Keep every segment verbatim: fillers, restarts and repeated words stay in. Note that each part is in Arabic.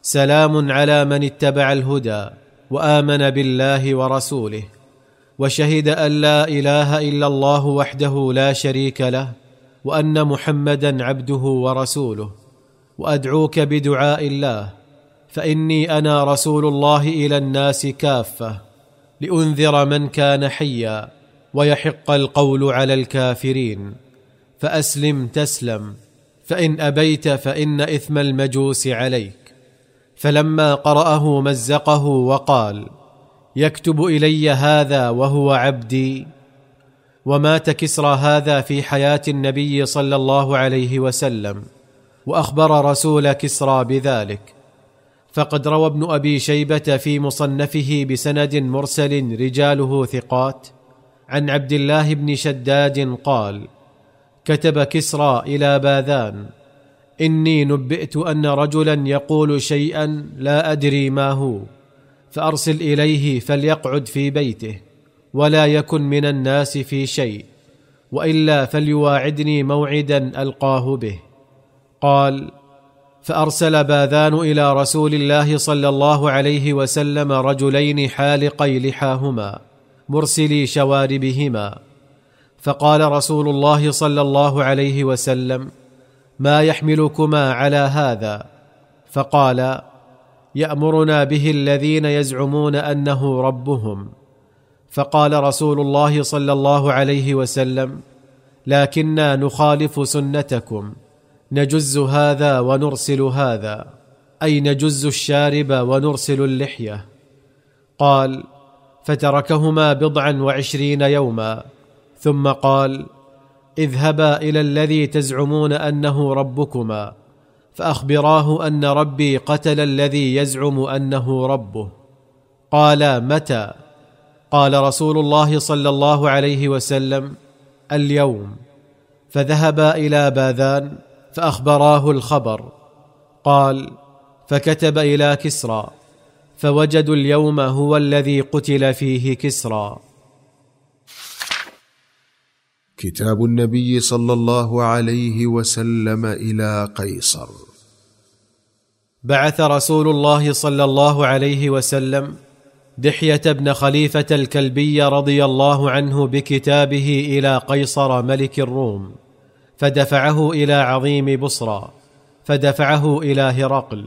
سلام على من اتبع الهدى وآمن بالله ورسوله وشهد أن لا إله إلا الله وحده لا شريك له وأن محمدا عبده ورسوله. وأدعوك بدعاء الله، فإني أنا رسول الله إلى الناس كافة، لأنذر من كان حيا ويحق القول على الكافرين، فأسلم تسلم، فإن أبيت فإن إثم المجوس عليك. فلما قرأه مزقه وقال: يكتب إلي هذا وهو عبدي. ومات كسرى هذا في حياة النبي صلى الله عليه وسلم، وأخبر رسول كسرى بذلك. فقد روى ابن أبي شيبة في مصنفه بسند مرسل رجاله ثقات عن عبد الله بن شداد قال: كتب كسرى إلى باذان: إني نبئت أن رجلا يقول شيئا لا أدري ما هو، فأرسل إليه فليقعد في بيته ولا يكن من الناس في شيء، وإلا فليواعدني موعدا ألقاه به. قال: فأرسل باذان إلى رسول الله صلى الله عليه وسلم رجلين حالقي لحاهما مرسلي شواربهما، فقال رسول الله صلى الله عليه وسلم: ما يحملكما على هذا؟ فقال: يأمرنا به الذين يزعمون أنه ربهم. فقال رسول الله صلى الله عليه وسلم: لكننا نخالف سنتكم، نجز هذا ونرسل هذا، أي نجز الشارب ونرسل اللحية. قال: فتركهما بضعا وعشرين يوما، ثم قال: اذهبا إلى الذي تزعمون أنه ربكما فأخبراه أن ربي قتل الذي يزعم أنه ربه. قال: متى؟ قال رسول الله صلى الله عليه وسلم: اليوم. فذهبا إلى باذان فأخبراه الخبر. قال: فكتب إلى كسرى، فوجدوا اليوم هو الذي قتل فيه كسرى. كتاب النبي صلى الله عليه وسلم إلى قيصر. بعث رسول الله صلى الله عليه وسلم دحية بن خليفة الكلبي رضي الله عنه بكتابه إلى قيصر ملك الروم، فدفعه إلى عظيم بصرى، فدفعه إلى هرقل.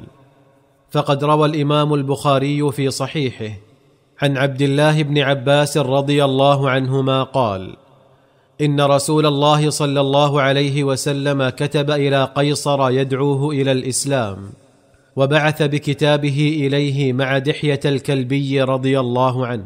فقد روى الإمام البخاري في صحيحه عن عبد الله بن عباس رضي الله عنهما قال: إن رسول الله صلى الله عليه وسلم كتب إلى قيصر يدعوه إلى الإسلام، وبعث بكتابه إليه مع دحية الكلبي رضي الله عنه،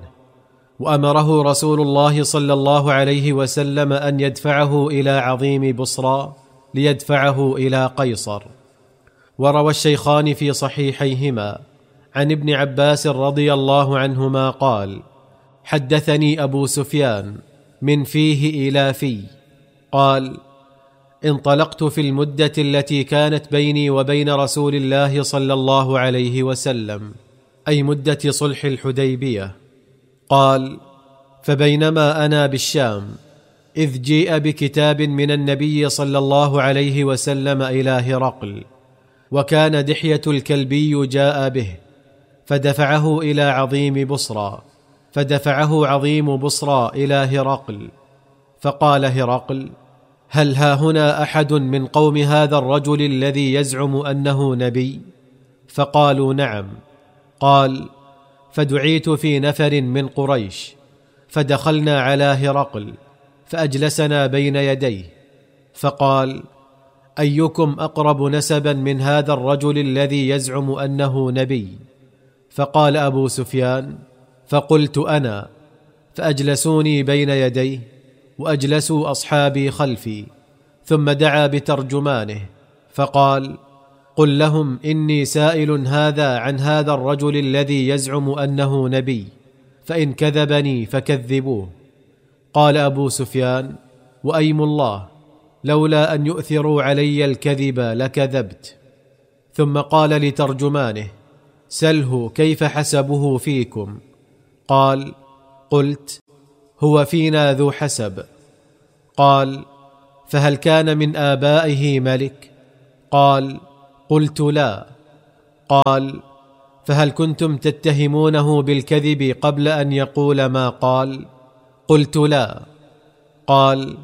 وأمره رسول الله صلى الله عليه وسلم أن يدفعه إلى عظيم بصرى ليدفعه إلى قيصر. وروى الشيخان في صحيحيهما عن ابن عباس رضي الله عنهما قال: حدثني أبو سفيان من فيه إلى في، قال: انطلقت في المدة التي كانت بيني وبين رسول الله صلى الله عليه وسلم، أي مدة صلح الحديبية. قال: فبينما أنا بالشام إذ جيء بكتاب من النبي صلى الله عليه وسلم إلى هرقل، وكان دحية الكلبي جاء به، فدفعه إلى عظيم بصرى، فدفعه عظيم بصرى إلى هرقل. فقال هرقل: هل ها هنا أحد من قوم هذا الرجل الذي يزعم أنه نبي؟ فقالوا: نعم. قال: فدعيت في نفر من قريش، فدخلنا على هرقل فأجلسنا بين يديه، فقال: أيكم أقرب نسبا من هذا الرجل الذي يزعم أنه نبي؟ فقال أبو سفيان: فقلت أنا، فأجلسوني بين يديه وأجلسوا أصحابي خلفي، ثم دعا بترجمانه فقال: قل لهم إني سائل هذا عن هذا الرجل الذي يزعم أنه نبي، فإن كذبني فكذبوه. قال أبو سفيان: وأيم الله، لولا أن يؤثروا علي الكذب لكذبت. ثم قال لترجمانه: سله كيف حسبه فيكم؟ قال: قلت: هو فينا ذو حسب. قال: فهل كان من آبائه ملك؟ قال: قلت لا. قال: فهل كنتم تتهمونه بالكذب قبل أن يقول ما قال؟ قلت: لا. قال: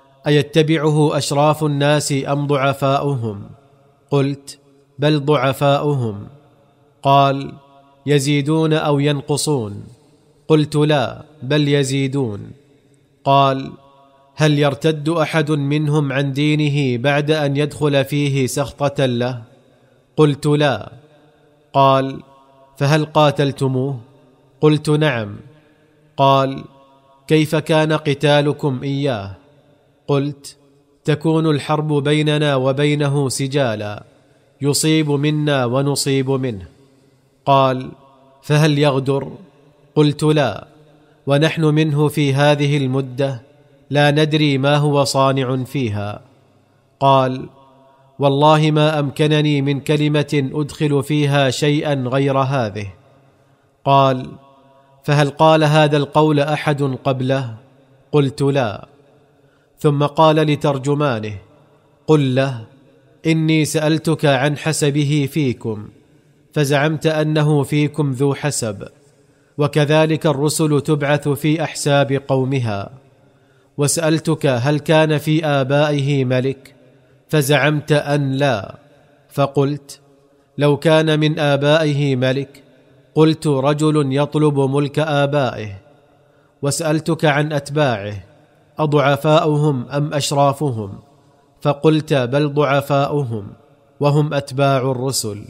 أيتبعه أشراف الناس أم ضعفاؤهم؟ قلت: بل ضعفاؤهم. قال: يزيدون أو ينقصون؟ قلت: لا، بل يزيدون. قال: هل يرتد أحد منهم عن دينه بعد أن يدخل فيه سخطة له؟ قلت: لا. قال: فهل قاتلتموه؟ قلت: نعم. قال: كيف كان قتالكم إياه؟ قلت: تكون الحرب بيننا وبينه سجالا، يصيب منا ونصيب منه. قال: فهل يغدر؟ قلت: لا، ونحن منه في هذه المدة لا ندري ما هو صانع فيها. قال: والله ما أمكنني من كلمة أدخل فيها شيئا غير هذه. قال: فهل قال هذا القول أحد قبله؟ قلت: لا. ثم قال لترجمانه: قل له إني سألتك عن حسبه فيكم، فزعمت أنه فيكم ذو حسب، وكذلك الرسل تبعث في أحساب قومها. وسألتك هل كان في آبائه ملك، فزعمت أن لا، فقلت: لو كان من آبائه ملك قلت رجل يطلب ملك آبائه. وسألتك عن أتباعه أضعفاؤهم أم أشرافهم؟ فقلت: بل ضعفاؤهم، وهم أتباع الرسل.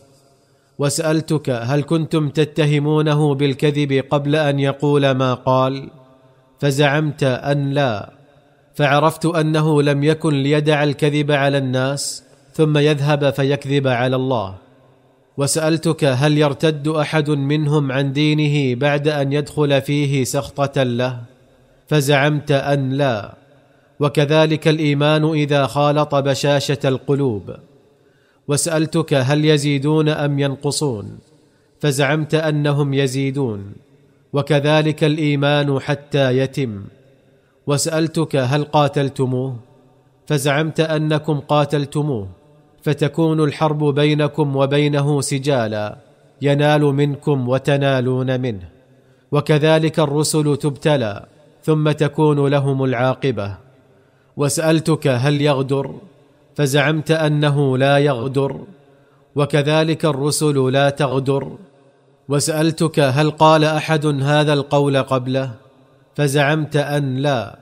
وسألتك هل كنتم تتهمونه بالكذب قبل أن يقول ما قال؟ فزعمت أن لا، فعرفت أنه لم يكن ليدع الكذب على الناس ثم يذهب فيكذب على الله. وسألتك هل يرتد أحد منهم عن دينه بعد أن يدخل فيه سخطة له؟ فزعمت أن لا، وكذلك الإيمان إذا خالط بشاشة القلوب. وسألتك هل يزيدون أم ينقصون؟ فزعمت أنهم يزيدون، وكذلك الإيمان حتى يتم. وسألتك هل قاتلتموه؟ فزعمت أنكم قاتلتموه، فتكون الحرب بينكم وبينه سجالا، ينال منكم وتنالون منه، وكذلك الرسل تبتلى ثم تكون لهم العاقبة. وسألتك هل يغدر؟ فزعمت أنه لا يغدر، وكذلك الرسل لا تغدر. وسألتك هل قال أحد هذا القول قبله؟ فزعمت أن لا،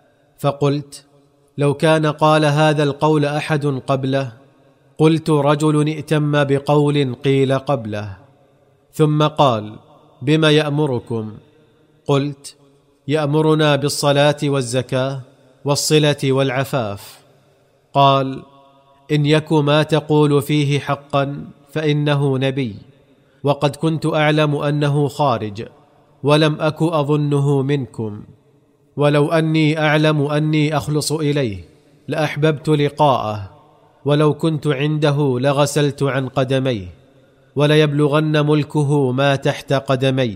فقلت: لو كان قال هذا القول أحد قبله قلت رجل ائتم بقول قيل قبله. ثم قال: بما يأمركم؟ قلت: يأمرنا بالصلاة والزكاة والصلة والعفاف. قال: إن يك ما تقول فيه حقا فإنه نبي، وقد كنت أعلم أنه خارج، ولم أك أظنه منكم، ولو أني أعلم أني أخلص إليه لأحببت لقاءه، ولو كنت عنده لغسلت عن قدميه، وليبلغن ملكه ما تحت قدمي.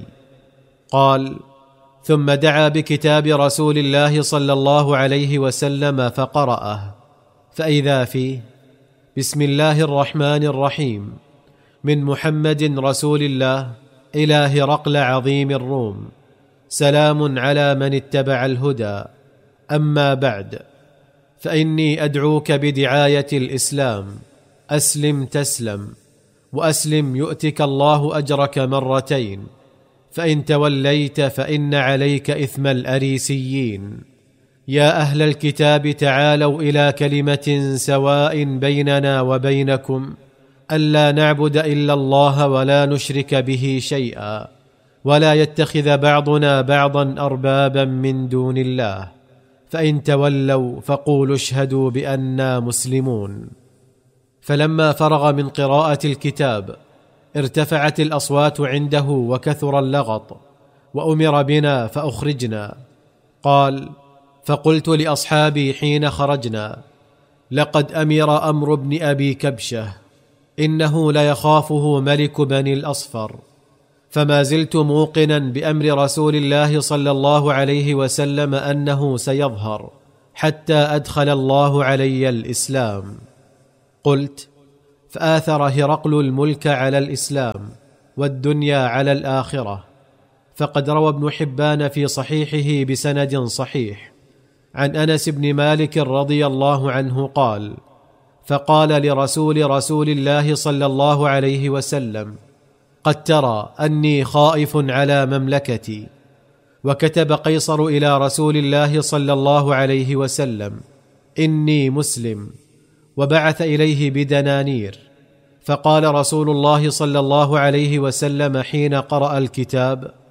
قال: ثم دعا بكتاب رسول الله صلى الله عليه وسلم فقرأه، فإذا فيه: بسم الله الرحمن الرحيم، من محمد رسول الله إلى هرقل عظيم الروم، سلام على من اتبع الهدى، أما بعد، فإني أدعوك بدعاية الإسلام، أسلم تسلم، وأسلم يؤتك الله أجرك مرتين، فإن توليت فإن عليك إثم الأريسيين. يا أهل الكتاب تعالوا إلى كلمة سواء بيننا وبينكم ألا نعبد إلا الله ولا نشرك به شيئا، ولا يتخذ بعضنا بعضا أربابا من دون الله، فإن تولوا فقولوا اشهدوا بأننا مسلمون. فلما فرغ من قراءة الكتاب ارتفعت الأصوات عنده وكثر اللغط، وأمر بنا فأخرجنا. قال: فقلت لأصحابي حين خرجنا: لقد أمر أمر بن أبي كبشة، إنه ليخافه ملك بني الأصفر. فما زلت موقنا بأمر رسول الله صلى الله عليه وسلم أنه سيظهر حتى أدخل الله علي الإسلام. قلت: فآثر هرقل الملك على الإسلام والدنيا على الآخرة. فقد روى ابن حبان في صحيحه بسند صحيح عن أنس بن مالك رضي الله عنه قال: فقال لرسول رسول الله صلى الله عليه وسلم: قد ترى أني خائف على مملكتي. وكتب قيصر إلى رسول الله صلى الله عليه وسلم: إني مسلم، وبعث إليه بدنانير. فقال رسول الله صلى الله عليه وسلم حين قرأ الكتاب: